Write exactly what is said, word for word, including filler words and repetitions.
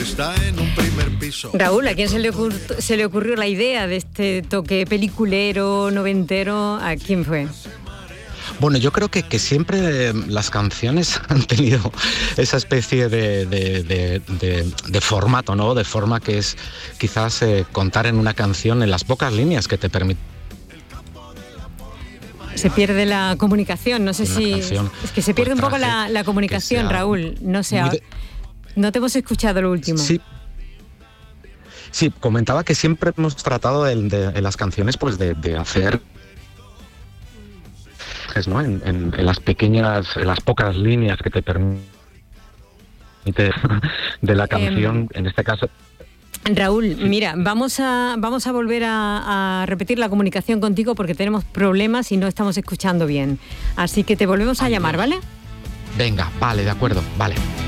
está en un primer piso. Raúl, ¿a quién se le, ocur- se le ocurrió la idea de este toque peliculero, noventero? ¿A quién fue? Bueno, yo creo que, que siempre las canciones han tenido esa especie de, de, de, de, de formato, ¿no? De forma que es quizás eh, contar en una canción en las pocas líneas que te permite. Se pierde la comunicación, no sé Una si... canción, Es que se pierde pues, un poco traje la, la comunicación, que sea Raúl. No sé, muy de- no te hemos escuchado lo último. Sí. Sí, comentaba que siempre hemos tratado de, de, en las canciones pues de, de hacer, ¿no? En, en, en las pequeñas, en las pocas líneas que te permite de la canción, Eh, en este caso. Raúl, mira, vamos a, vamos a volver a, a repetir la comunicación contigo porque tenemos problemas y no estamos escuchando bien. Así que te volvemos a llamar, ¿vale? Venga, vale, de acuerdo, vale.